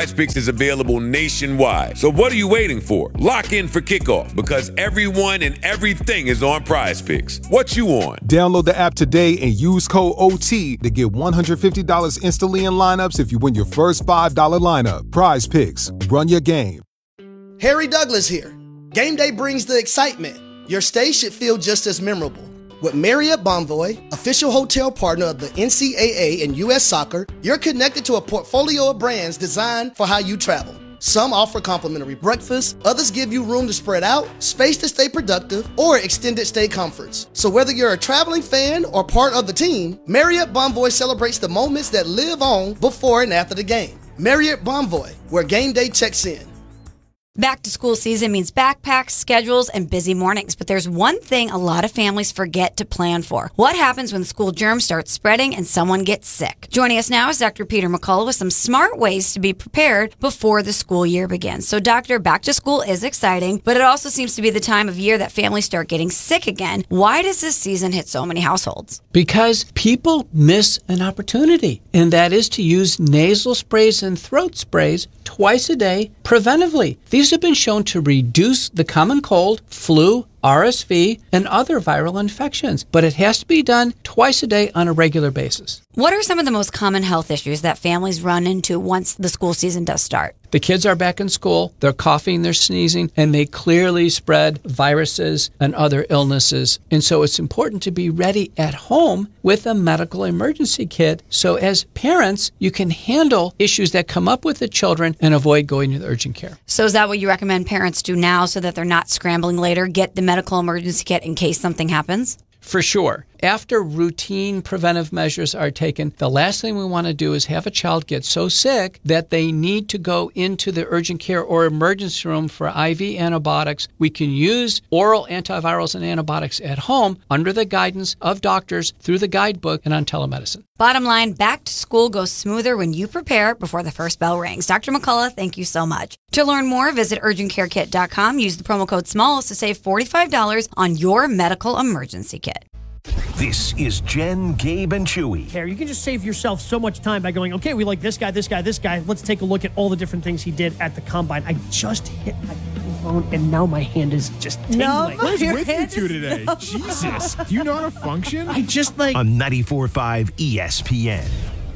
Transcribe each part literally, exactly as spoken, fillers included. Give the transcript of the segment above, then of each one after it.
PrizePicks is available nationwide. So what are you waiting for? Lock in for kickoff because everyone and everything is on PrizePicks. What you on? Download the app today and use code O T to get one hundred fifty dollars instantly in lineups if you win your first five dollars lineup. PrizePicks. Run your game. Harry Douglas here. Game day brings the excitement. Your stay should feel just as memorable. With Marriott Bonvoy, official hotel partner of the N C double A and U S Soccer, you're connected to a portfolio of brands designed for how you travel. Some offer complimentary breakfast, others give you room to spread out, space to stay productive, or extended stay comforts. So whether you're a traveling fan or part of the team, Marriott Bonvoy celebrates the moments that live on before and after the game. Marriott Bonvoy, where game day checks in. Back to school season means backpacks, schedules, and busy mornings. But there's one thing a lot of families forget to plan for. What happens when school germs start spreading and someone gets sick? Joining us now is Doctor Peter McCullough with some smart ways to be prepared before the school year begins. So, Doctor, back to school is exciting, but it also seems to be the time of year that families start getting sick again. Why does this season hit so many households? Because people miss an opportunity, and that is to use nasal sprays and throat sprays twice a day preventively. These have been shown to reduce the common cold, flu, R S V, and other viral infections, but it has to be done twice a day on a regular basis. What are some of the most common health issues that families run into once the school season does start? The kids are back in school, they're coughing, they're sneezing, and they clearly spread viruses and other illnesses. And so it's important to be ready at home with a medical emergency kit. So as parents, you can handle issues that come up with the children and avoid going to the urgent care. So is that what you recommend parents do now so that they're not scrambling later? Get the medical emergency kit in case something happens? For sure. After routine preventive measures are taken, the last thing we want to do is have a child get so sick that they need to go into the urgent care or emergency room for I V antibiotics. We can use oral antivirals and antibiotics at home under the guidance of doctors through the guidebook and on telemedicine. Bottom line, back to school goes smoother when you prepare before the first bell rings. Doctor McCullough, thank you so much. To learn more, visit urgent care kit dot com. Use the promo code SMALLS to save forty-five dollars on your medical emergency kit. This is Jen, Gabe, and Chewy. Care. You can just save yourself so much time by going, okay, we like this guy, this guy, this guy. Let's take a look at all the different things he did at the combine. I just hit my phone, and now my hand is just tingling. No, what is your with hand you two is today? no. Jesus. Do you know how to function? I just like... On ninety-four point five E S P N.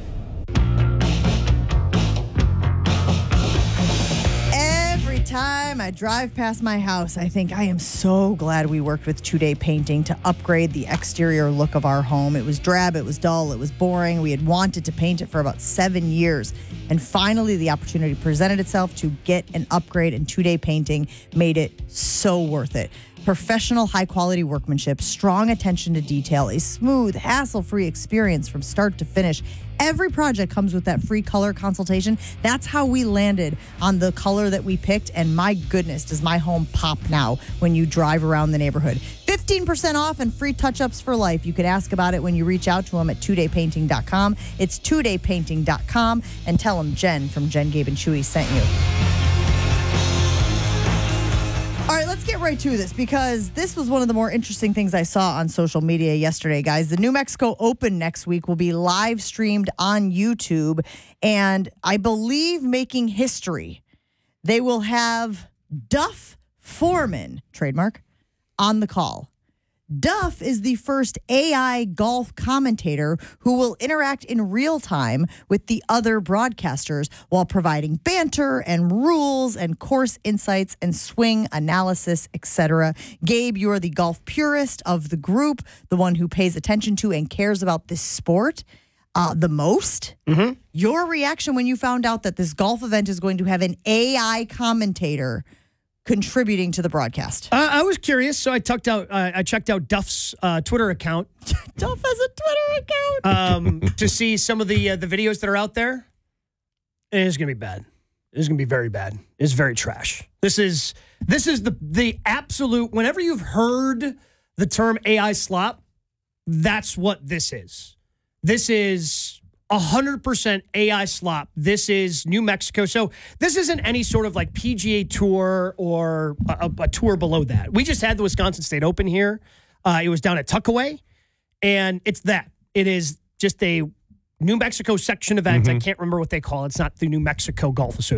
Every time I drive past my house, I think I am so glad we worked with Two Day Painting to upgrade the exterior look of our home. It was drab, it was dull, it was boring. We had wanted to paint it for about seven years. And finally, the opportunity presented itself to get an upgrade, and Two Day Painting made it so worth it. Professional, high-quality workmanship, strong attention to detail, a smooth, hassle-free experience from start to finish. Every project comes with that free color consultation. That's how we landed on the color that we picked, and my goodness, does my home pop now when you drive around the neighborhood. fifteen percent off and free touch-ups for life. You can ask about it when you reach out to them at two day painting dot com. It's two day painting dot com, and tell them Jen from Jen, Gabe, and Chewy sent you. All right, let's get right to this because this was one of the more interesting things I saw on social media yesterday, guys. The New Mexico Open next week will be live streamed on YouTube, and I believe making history. They will have Duff Foreman, trademark, on the call. Duff is the first A I golf commentator who will interact in real time with the other broadcasters while providing banter and rules and course insights and swing analysis, et cetera. Gabe, you are the golf purist of the group, the one who pays attention to and cares about this sport uh, the most. Mm-hmm. Your reaction when you found out that this golf event is going to have an A I commentator contributing to the broadcast? Uh, I was curious, so I tucked out. Uh, I checked out Duff's uh, Twitter account. Duff has a Twitter account um, to see some of the uh, the videos that are out there. It is going to be bad. It is going to be very bad. It's very trash. This is this is the the absolute. Whenever you've heard the term A I slop, that's what this is. This is one hundred percent A I slop. This is New Mexico. So this isn't any sort of like P G A Tour or a, a tour below that. We just had the Wisconsin State Open here. Uh, it was down at Tuckaway, and it's that. It is just a New Mexico section event. Mm-hmm. I can't remember what they call it. It's not the New Mexico Golf Association.